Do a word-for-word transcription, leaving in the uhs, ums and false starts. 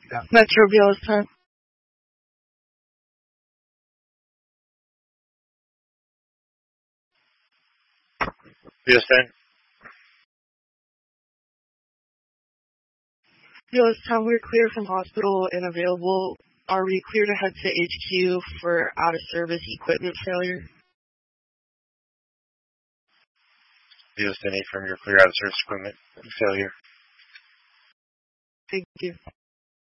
Yeah. Metro B L S ten. B L S ten. B L S ten, we're clear from hospital and available. Are we clear to head to H Q for out-of-service equipment failure? B L S ten eight from your clear out of service equipment failure. Thank you.